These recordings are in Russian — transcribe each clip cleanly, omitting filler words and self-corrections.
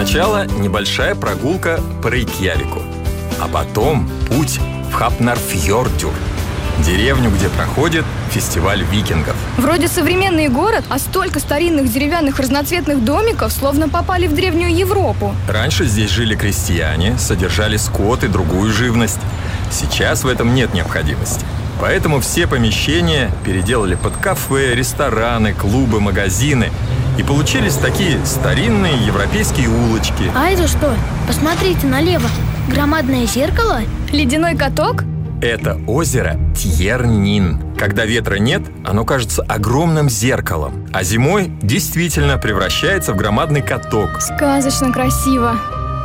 Сначала небольшая прогулка по Рейкьявику, а потом путь в Хапнарфьордюр, деревню, где проходит фестиваль викингов. Вроде современный город, а столько старинных деревянных разноцветных домиков словно попали в древнюю Европу. Раньше здесь жили крестьяне, содержали скот и другую живность. Сейчас в этом нет необходимости. Поэтому все помещения переделали под кафе, рестораны, клубы, магазины. И получились такие старинные европейские улочки. А это что? Посмотрите налево. Громадное зеркало? Ледяной каток? Это озеро Тьернин. Когда ветра нет, оно кажется огромным зеркалом. А зимой действительно превращается в громадный каток. Сказочно красиво.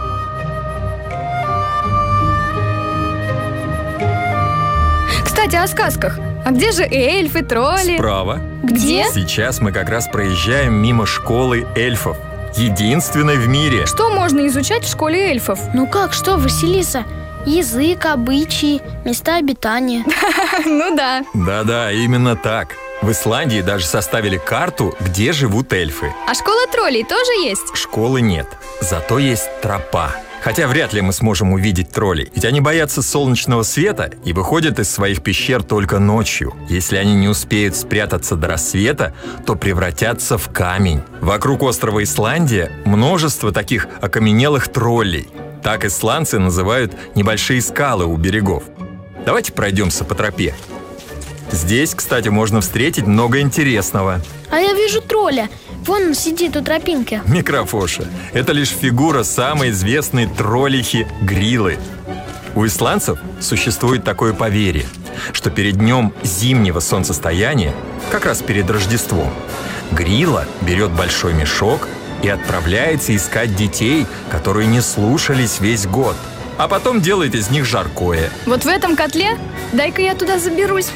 Кстати, о сказках. А где же эльфы, тролли? Справа. Где? Сейчас мы как раз проезжаем мимо школы эльфов. Единственной в мире. Что можно изучать в школе эльфов? Ну как, что, Василиса? Язык, обычаи, места обитания. Ну да. Да-да, именно так. В Исландии даже составили карту, где живут эльфы. А школа троллей тоже есть? Школы нет, зато есть тропа. Хотя вряд ли мы сможем увидеть троллей, ведь они боятся солнечного света и выходят из своих пещер только ночью. Если они не успеют спрятаться до рассвета, то превратятся в камень. Вокруг острова Исландия множество таких окаменелых троллей. Так исландцы называют небольшие скалы у берегов. Давайте пройдемся по тропе. Здесь, кстати, можно встретить много интересного. А я вижу тролля. Вон он сидит у тропинки. Микрофоша – это лишь фигура самой известной троллихи Грилы. У исландцев существует такое поверье, что перед днем зимнего солнцестояния, как раз перед Рождеством, Грила берет большой мешок и отправляется искать детей, которые не слушались весь год, а потом делает из них жаркое. Вот в этом котле? Дай-ка я туда заберусь.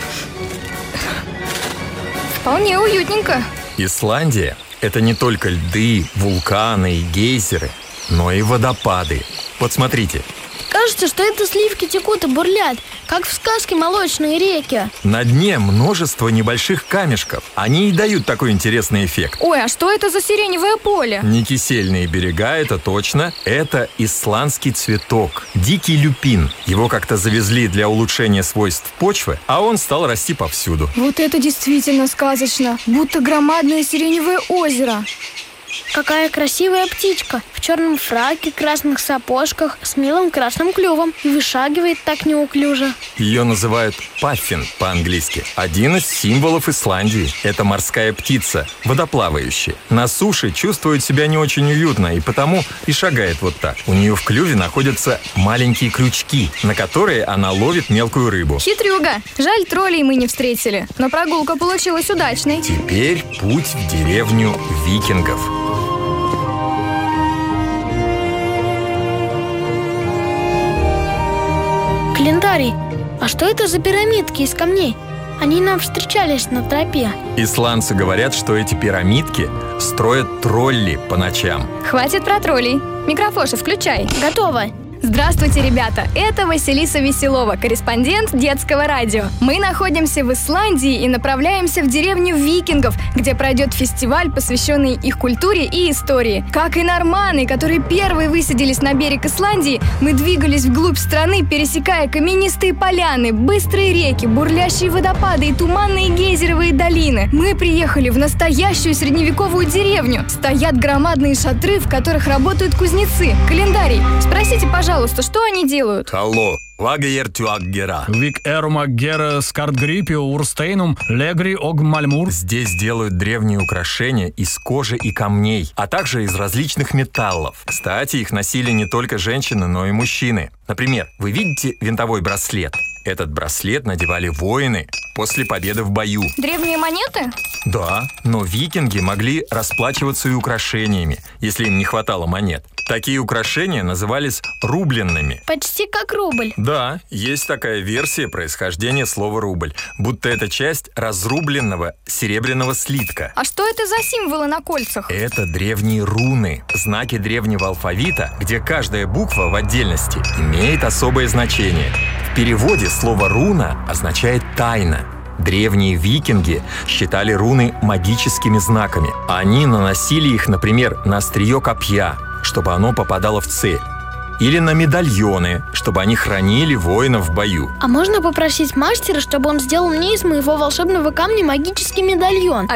Вполне уютненько. Исландия – это не только льды, вулканы и гейзеры, но и водопады. Вот смотрите. Кажется, что это сливки текут и бурлят, как в сказке «Молочные реки». На дне множество небольших камешков. Они и дают такой интересный эффект. Ой, а что это за сиреневое поле? Не кисельные берега, это точно. Это исландский цветок. Дикий люпин. Его как-то завезли для улучшения свойств почвы, а он стал расти повсюду. Вот это действительно сказочно. Будто громадное сиреневое озеро. Какая красивая птичка в черном фраке, красных сапожках, с милым красным клювом и вышагивает так неуклюже. Ее называют паффин по-английски. Один из символов Исландии. Это морская птица, водоплавающая. На суше чувствует себя не очень уютно и потому и шагает вот так. У нее в клюве находятся маленькие крючки, на которые она ловит мелкую рыбу. Хитрюга. Жаль, троллей мы не встретили, но прогулка получилась удачной. Теперь путь в деревню викингов. Календарий, а что это за пирамидки из камней? Они нам встречались на тропе. Исландцы говорят, что эти пирамидки строят тролли по ночам. Хватит про троллей. Микрофоша, включай. Готово. Здравствуйте, ребята! Это Василиса Веселова, корреспондент детского радио. Мы находимся в Исландии и направляемся в деревню викингов, где пройдет фестиваль, посвященный их культуре и истории. Как и норманы, которые первые высадились на берег Исландии, мы двигались вглубь страны, пересекая каменистые поляны, быстрые реки, бурлящие водопады и туманные гейзеровые долины. Мы приехали в настоящую средневековую деревню. Стоят громадные шатры, в которых работают кузнецы. Календарий. Спросите, пожалуйста, что они делают? Алло. Вагертюаггера. Вик эрумаггера скартгрипио урстейнум легри огмальмур. Здесь делают древние украшения из кожи и камней, а также из различных металлов. Кстати, их носили не только женщины, но и мужчины. Например, вы видите винтовой браслет? Этот браслет надевали воины после победы в бою. Древние монеты? Да, но викинги могли расплачиваться и украшениями, если им не хватало монет. Такие украшения назывались рубленными. Почти как рубль. Да, есть такая версия происхождения слова «рубль», будто это часть разрубленного серебряного слитка. А что это за символы на кольцах? Это древние руны, знаки древнего алфавита, где каждая буква в отдельности имеет особое значение. В переводе слово «руна» означает «тайна». Древние викинги считали руны магическими знаками. Они наносили их, например, на острие копья, чтобы оно попадало в цель. Или на медальоны, чтобы они хранили воинов в бою. А можно попросить мастера, чтобы он сделал мне из моего волшебного камня магический медальон?